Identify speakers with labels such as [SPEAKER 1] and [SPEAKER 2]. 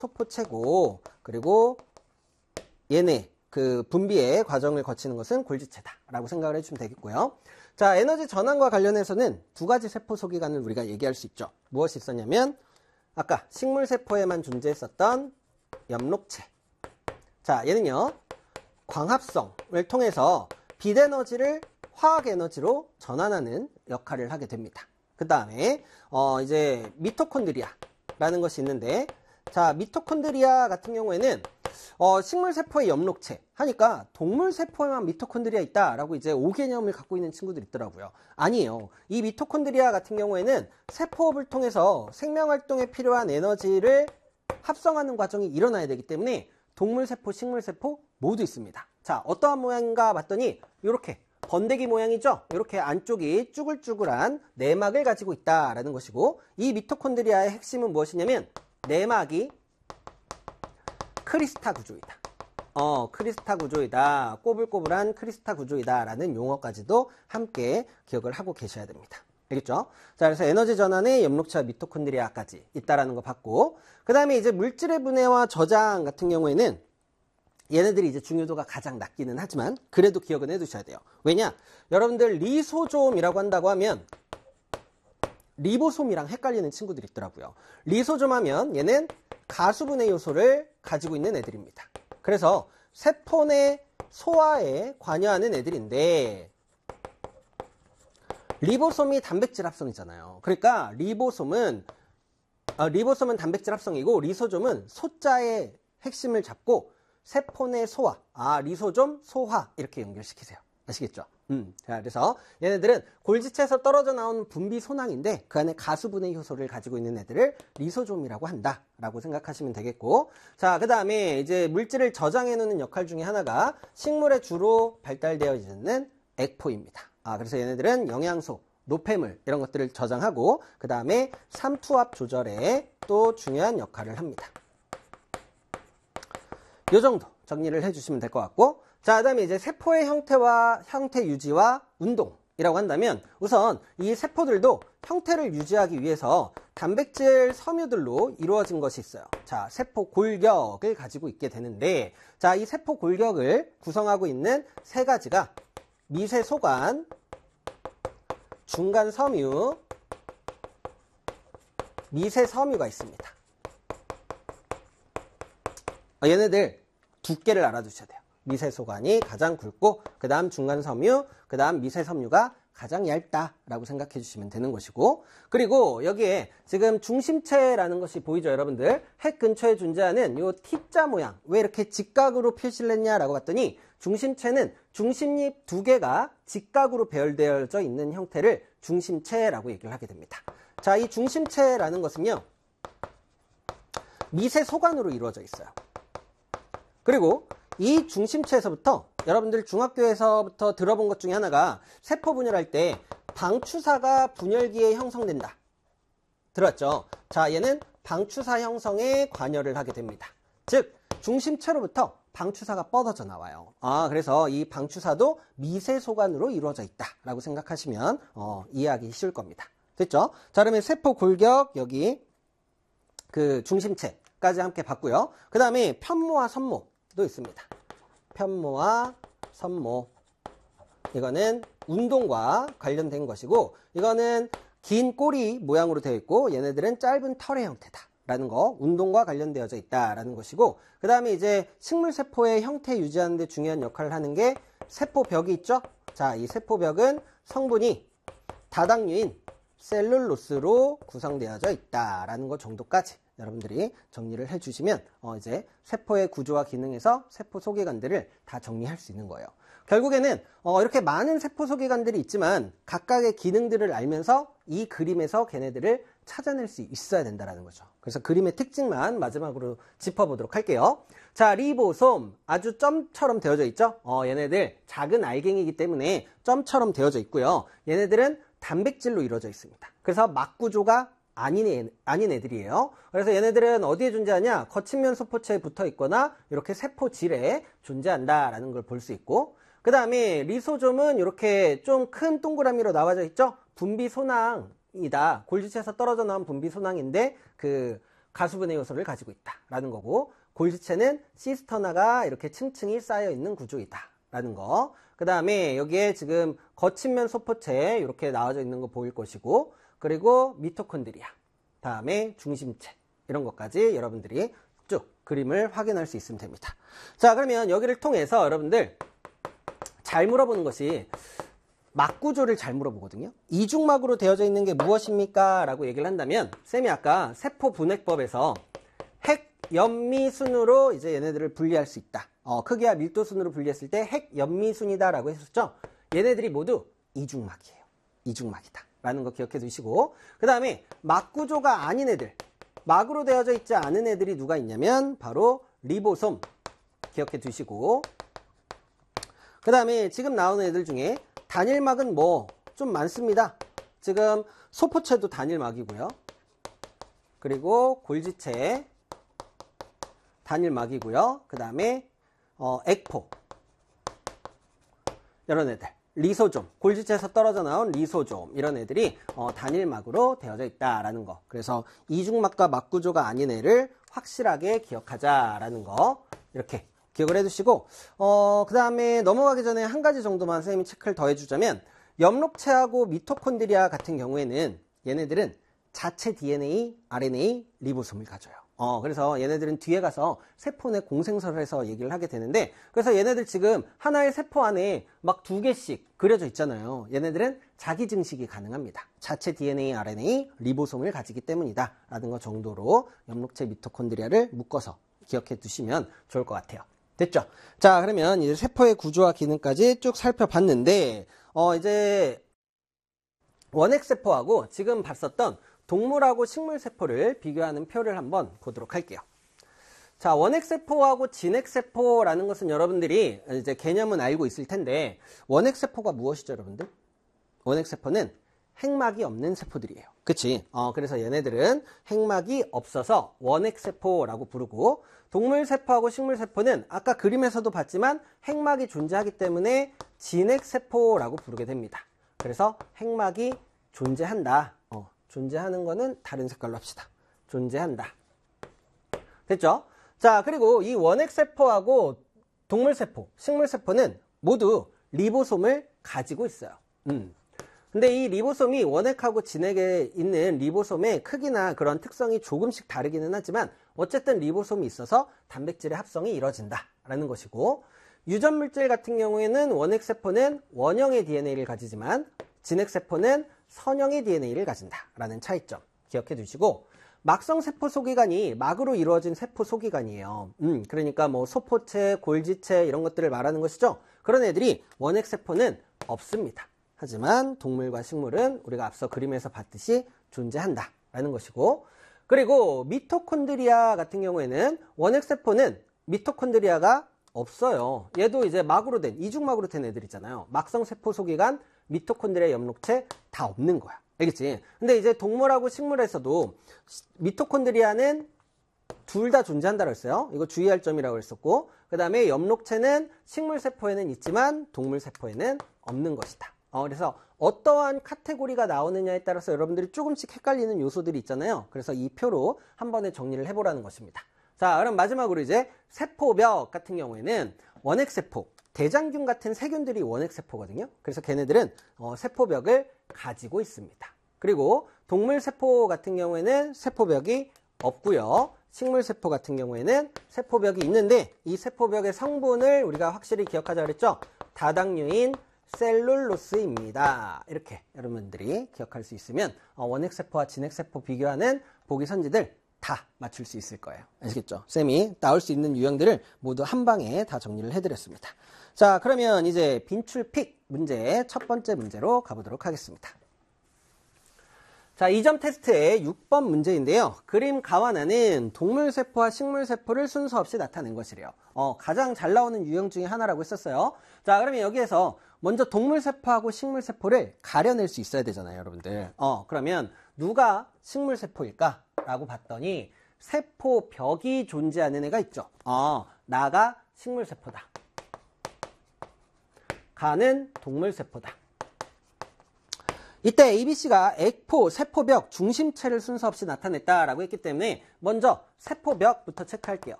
[SPEAKER 1] 소포체고, 그리고 얘네 그 분비의 과정을 거치는 것은 골지체다라고 생각을 해주시면 되겠고요. 자, 에너지 전환과 관련해서는 두 가지 세포 소기관을 우리가 얘기할 수 있죠. 무엇이 있었냐면 아까 식물세포에만 존재했었던 엽록체. 자, 얘는요 광합성을 통해서 빛에너지를 화학에너지로 전환하는 역할을 하게 됩니다. 그 다음에 이제 미토콘드리아라는 것이 있는데, 자, 미토콘드리아 같은 경우에는 식물세포의 엽록체 하니까 동물세포에만 미토콘드리아 있다라고 이제 오개념을 갖고 있는 친구들이 있더라고요. 아니에요. 이 미토콘드리아 같은 경우에는 세포업을 통해서 생명활동에 필요한 에너지를 합성하는 과정이 일어나야 되기 때문에 동물세포, 식물세포 모두 있습니다. 자, 어떠한 모양인가 봤더니 이렇게 번데기 모양이죠. 이렇게 안쪽이 쭈글쭈글한 내막을 가지고 있다라는 것이고, 이 미토콘드리아의 핵심은 무엇이냐면 내막이 크리스타 구조이다. 크리스타 구조이다. 꼬불꼬불한 크리스타 구조이다. 라는 용어까지도 함께 기억을 하고 계셔야 됩니다. 알겠죠? 자, 그래서 에너지 전환의 엽록체와 미토콘드리아까지 있다라는 거 봤고, 그 다음에 이제 물질의 분해와 저장 같은 경우에는 얘네들이 이제 중요도가 가장 낮기는 하지만 그래도 기억은 해두셔야 돼요. 왜냐? 여러분들 리소좀이라고 한다고 하면 리보솜이랑 헷갈리는 친구들이 있더라고요. 리소좀 하면 얘는 가수분해 요소를 가지고 있는 애들입니다. 그래서 세포 내 소화에 관여하는 애들인데, 리보솜이 단백질 합성이잖아요. 그러니까 리보솜은 단백질 합성이고, 리소좀은 소자의 핵심을 잡고 세포 내 소화, 리소좀 소화 이렇게 연결시키세요. 아시겠죠? 자, 그래서 얘네들은 골지체에서 떨어져 나온 분비 소낭인데 그 안에 가수분해 효소를 가지고 있는 애들을 리소좀이라고 한다라고 생각하시면 되겠고, 자, 그 다음에 이제 물질을 저장해 놓는 역할 중에 하나가 식물에 주로 발달되어 있는 액포입니다. 그래서 얘네들은 영양소, 노폐물 이런 것들을 저장하고, 그 다음에 삼투압 조절에 또 중요한 역할을 합니다. 요 정도 정리를 해주시면 될 것 같고, 자, 그 다음에 이제 세포의 형태 유지와 운동이라고 한다면, 우선 이 세포들도 형태를 유지하기 위해서 단백질 섬유들로 이루어진 것이 있어요. 자, 세포 골격을 가지고 있게 되는데, 자, 이 세포 골격을 구성하고 있는 세 가지가 미세소관, 중간섬유, 미세섬유가 있습니다. 얘네들 두께를 알아두셔야 돼요. 미세소관이 가장 굵고, 그 다음 중간섬유, 그 다음 미세섬유가 가장 얇다라고 생각해 주시면 되는 것이고, 그리고 여기에 지금 중심체라는 것이 보이죠, 여러분들? 핵 근처에 존재하는 요 T자 모양, 왜 이렇게 직각으로 표시를 했냐라고 봤더니, 중심체는 중심잎 두 개가 직각으로 배열되어져 있는 형태를 중심체라고 얘기를 하게 됩니다. 자, 이 중심체라는 것은요, 미세소관으로 이루어져 있어요. 그리고 이 중심체에서부터 여러분들 중학교에서부터 들어본 것 중에 하나가 세포 분열할 때 방추사가 분열기에 형성된다. 들었죠? 자, 얘는 방추사 형성에 관여를 하게 됩니다. 즉, 중심체로부터 방추사가 뻗어져 나와요. 그래서 이 방추사도 미세소관으로 이루어져 있다라고 생각하시면 이해하기 쉬울 겁니다. 됐죠? 자, 그러면 세포 골격 여기 그 중심체까지 함께 봤고요. 그 다음에 편모와 선모도 있습니다. 편모와 선모. 이거는 운동과 관련된 것이고, 이거는 긴 꼬리 모양으로 되어 있고, 얘네들은 짧은 털의 형태다라는 거, 운동과 관련되어져 있다라는 것이고, 그 다음에 이제 식물세포의 형태 유지하는 데 중요한 역할을 하는 게 세포벽이 있죠? 자, 이 세포벽은 성분이 다당류인 셀룰로스로 구성되어져 있다라는 것 정도까지 여러분들이 정리를 해주시면 이제 세포의 구조와 기능에서 세포 소개관들을 다 정리할 수 있는 거예요. 결국에는 이렇게 많은 세포 소개관들이 있지만 각각의 기능들을 알면서 이 그림에서 걔네들을 찾아낼 수 있어야 된다는 거죠. 그래서 그림의 특징만 마지막으로 짚어보도록 할게요. 자, 리보솜 아주 점처럼 되어져 있죠. 얘네들 작은 알갱이기 때문에 점처럼 되어져 있고요. 얘네들은 단백질로 이루어져 있습니다. 그래서 막구조가 아닌 애들이에요. 그래서 얘네들은 어디에 존재하냐? 거친면 소포체에 붙어 있거나 이렇게 세포질에 존재한다라는 걸 볼 수 있고, 그 다음에 리소좀은 이렇게 좀 큰 동그라미로 나와져 있죠? 분비소낭이다. 골지체에서 떨어져 나온 분비소낭인데 그 가수분해 요소를 가지고 있다라는 거고, 골지체는 시스터나가 이렇게 층층이 쌓여 있는 구조이다라는 거. 그 다음에 여기에 지금 거친 면 소포체 이렇게 나와져 있는 거 보일 것이고, 그리고 미토콘드리아, 다음에 중심체, 이런 것까지 여러분들이 쭉 그림을 확인할 수 있으면 됩니다. 자, 그러면 여기를 통해서 여러분들 잘 물어보는 것이 막 구조를 잘 물어보거든요. 이중막으로 되어져 있는 게 무엇입니까? 라고 얘기를 한다면, 쌤이 아까 세포 분해법에서 핵, 연미 순으로 이제 얘네들을 분리할 수 있다. 크기와 밀도 순으로 분리했을 때 핵, 연미 순이다 라고 했었죠. 얘네들이 모두 이중막이에요. 이중막이다 라는 거 기억해 두시고, 그 다음에 막 구조가 아닌 애들, 막으로 되어져 있지 않은 애들이 누가 있냐면 바로 리보솜 기억해 두시고, 그 다음에 지금 나오는 애들 중에 단일막은 뭐 좀 많습니다. 지금 소포체도 단일막이고요. 그리고 골지체 단일막이고요. 그 다음에 액포, 이런 애들, 리소좀, 골지체에서 떨어져 나온 리소좀, 이런 애들이 단일막으로 되어져 있다라는 거. 그래서 이중막과 막구조가 아닌 애를 확실하게 기억하자라는 거, 이렇게 기억을 해두시고, 그 다음에 넘어가기 전에 한 가지 정도만 선생님이 체크를 더 해주자면, 엽록체하고 미토콘드리아 같은 경우에는 얘네들은 자체 DNA, RNA, 리보솜을 가져요. 그래서 얘네들은 뒤에 가서 세포 내 공생설을 해서 얘기를 하게 되는데, 그래서 얘네들 지금 하나의 세포 안에 막 2개씩 그려져 있잖아요. 얘네들은 자기 증식이 가능합니다. 자체 DNA, RNA, 리보솜을 가지기 때문이다 라는 것 정도로 엽록체 미토콘드리아를 묶어서 기억해 두시면 좋을 것 같아요. 됐죠? 자, 그러면 이제 세포의 구조와 기능까지 쭉 살펴봤는데, 이제 원핵세포하고 지금 봤었던 동물하고 식물세포를 비교하는 표를 한번 보도록 할게요. 자, 원핵세포하고 진핵세포라는 것은 여러분들이 이제 개념은 알고 있을 텐데, 원핵세포가 무엇이죠, 여러분들? 원핵세포는 핵막이 없는 세포들이에요. 그치? 그래서 얘네들은 핵막이 없어서 원핵세포라고 부르고, 동물세포하고 식물세포는 아까 그림에서도 봤지만 핵막이 존재하기 때문에 진핵세포라고 부르게 됩니다. 그래서 핵막이 존재한다. 존재하는 거는 다른 색깔로 합시다. 존재한다. 됐죠? 자, 그리고 이 원핵세포하고 동물세포, 식물세포는 모두 리보솜을 가지고 있어요. 근데 이 리보솜이 원핵하고 진핵에 있는 리보솜의 크기나 그런 특성이 조금씩 다르기는 하지만 어쨌든 리보솜이 있어서 단백질의 합성이 이루어진다라는 것이고, 유전물질 같은 경우에는 원핵세포는 원형의 DNA를 가지지만 진핵세포는 선형의 DNA를 가진다라는 차이점 기억해 두시고, 막성세포 소기관이 막으로 이루어진 세포 소기관이에요. 그러니까 뭐 소포체, 골지체 이런 것들을 말하는 것이죠. 그런 애들이 원핵세포는 없습니다. 하지만 동물과 식물은 우리가 앞서 그림에서 봤듯이 존재한다라는 것이고, 그리고 미토콘드리아 같은 경우에는 원핵세포는 미토콘드리아가 없어요. 얘도 이제 막으로 된, 이중막으로 된 애들이잖아요. 막성세포 소기관, 미토콘드리아 엽록체 다 없는 거야. 알겠지? 근데 이제 동물하고 식물에서도 미토콘드리아는 둘 다 존재한다고 했어요. 이거 주의할 점이라고 했었고, 그 다음에 엽록체는 식물세포에는 있지만 동물세포에는 없는 것이다. 그래서 어떠한 카테고리가 나오느냐에 따라서 여러분들이 조금씩 헷갈리는 요소들이 있잖아요. 그래서 이 표로 한 번에 정리를 해보라는 것입니다. 자, 그럼 마지막으로 이제 세포벽 같은 경우에는 원핵세포, 대장균 같은 세균들이 원핵세포거든요. 그래서 걔네들은 세포벽을 가지고 있습니다. 그리고 동물세포 같은 경우에는 세포벽이 없고요. 식물세포 같은 경우에는 세포벽이 있는데, 이 세포벽의 성분을 우리가 확실히 기억하자 그랬죠. 다당류인 셀룰로스입니다. 이렇게 여러분들이 기억할 수 있으면 원핵세포와 진핵세포 비교하는 보기 선지들 다 맞출 수 있을 거예요. 아시겠죠? 쌤이 나올 수 있는 유형들을 모두 한 방에 다 정리를 해드렸습니다. 자, 그러면 이제 빈출픽 문제 첫 번째 문제로 가보도록 하겠습니다. 자, 2점 테스트의 6번 문제인데요. 그림 가완하는 동물세포와 식물세포를 순서 없이 나타낸 것이래요. 가장 잘 나오는 유형 중에 하나라고 했었어요. 자, 그러면 여기에서 먼저 동물세포하고 식물세포를 가려낼 수 있어야 되잖아요, 여러분들. 그러면 누가 식물세포일까? 라고 봤더니 세포벽이 존재하는 애가 있죠. 나가 식물세포다. 가는 동물세포다. 이때 ABC가 액포, 세포벽, 중심체를 순서 없이 나타냈다라고 했기 때문에 먼저 세포벽부터 체크할게요.